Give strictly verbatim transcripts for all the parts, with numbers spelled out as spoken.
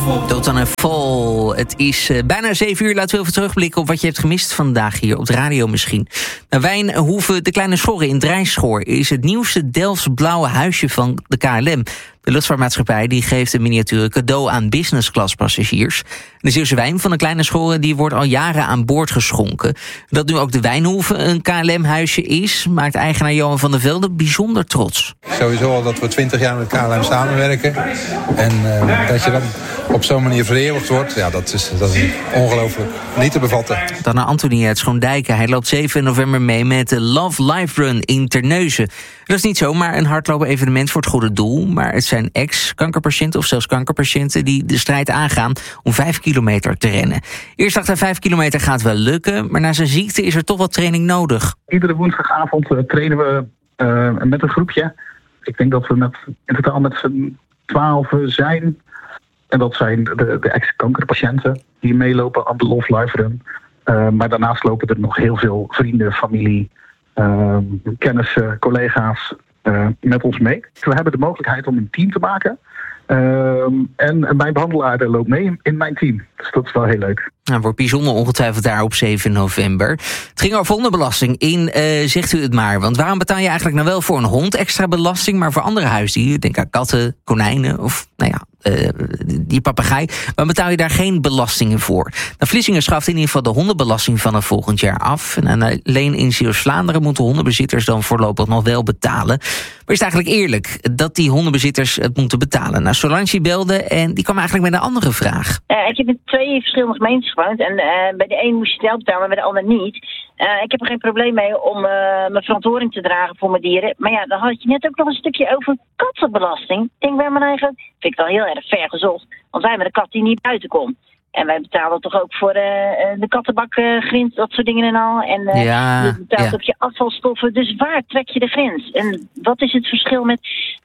Dotan en Vol. Het is uh, bijna zeven uur. Laten we even terugblikken op wat je hebt gemist vandaag hier op de radio misschien. Nou, Wijnhoeve de Kleine Schorre in Drijschoor is het nieuwste Delfts blauwe huisje van de K L M. De luchtvaartmaatschappij die geeft een miniatuur cadeau aan business class passagiers. De Zeeuwse wijn van de Kleine Schorre die wordt al jaren aan boord geschonken. Dat nu ook de Wijnhoeve een K L M-huisje is, maakt eigenaar Johan van der Velde bijzonder trots. Sowieso al dat we twintig jaar met K L M samenwerken. En uh, dat je dan op zo'n manier vereeuwigd wordt, ja, dat is, dat is ongelooflijk niet te bevatten. Dan naar Anthony uit Schoondijken. Hij loopt zeven november mee met de Love Life Run in Terneuzen. Dat is niet zomaar een hardlopen evenement voor het goede doel, maar het zijn ex-kankerpatiënten of zelfs kankerpatiënten die de strijd aangaan om vijf kilometer te rennen. Eerst dacht hij vijf kilometer gaat wel lukken, maar na zijn ziekte is er toch wat training nodig. Iedere woensdagavond uh, trainen we uh, met een groepje. Ik denk dat we met, in totaal met z'n twaalf zijn. En dat zijn de, de ex-kankerpatiënten die meelopen aan de Love Life Run. Uh, maar daarnaast lopen er nog heel veel vrienden, familie, uh, kennissen, collega's uh, met ons mee. We hebben de mogelijkheid om een team te maken. Uh, en mijn behandelaar loopt mee in, in mijn team. Dus dat is wel heel leuk. Nou, wordt bijzonder ongetwijfeld daar op zeven november. Het ging over hondenbelasting in, uh, zegt u het maar. Want waarom betaal je eigenlijk nou wel voor een hond extra belasting, maar voor andere huisdieren, denk aan katten, konijnen of nou ja, uh, die papegaai, maar betaal je daar geen belastingen voor? Nou, Vlissingen schaft in ieder geval de hondenbelasting vanaf volgend jaar af. En alleen in Zeeuws-Vlaanderen moeten hondenbezitters dan voorlopig nog wel betalen. Maar is het eigenlijk eerlijk dat die hondenbezitters het moeten betalen? Nou, Solange belde en die kwam eigenlijk met een andere vraag. Uh, ik heb in twee verschillende gemeentes gewoond en uh, bij de een moest je het wel betalen, maar bij de ander niet. Uh, ik heb er geen probleem mee om uh, mijn verantwoording te dragen voor mijn dieren. Maar ja, dan had je net ook nog een stukje over kattenbelasting. Ik denk bij mijn eigen, vind ik wel heel erg ver gezocht. Want wij hebben een kat die niet buiten komt. En wij betalen toch ook voor uh, de kattenbak, uh, grind, dat soort dingen en al. En uh, ja, je betaalt ja. ook je afvalstoffen. Dus waar trek je de grens? En wat is het verschil met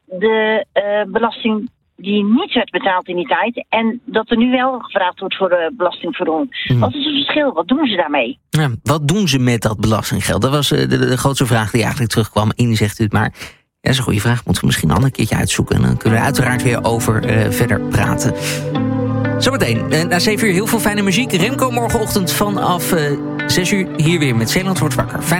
de uh, belasting die niet werd betaald in die tijd en dat er nu wel gevraagd wordt voor de belasting voor hond? Mm. Wat is het verschil? Wat doen ze daarmee? Ja, wat doen ze met dat belastinggeld? Dat was de, de, de grootste vraag die eigenlijk terugkwam in, zegt u het maar. Ja, dat is een goede vraag. Moeten we misschien een ander keertje uitzoeken. En dan kunnen we uiteraard weer over uh, verder praten. Zometeen, uh, na zeven uur heel veel fijne muziek. Remco morgenochtend vanaf uh, zes uur hier weer met Zeeland wordt wakker. Fijn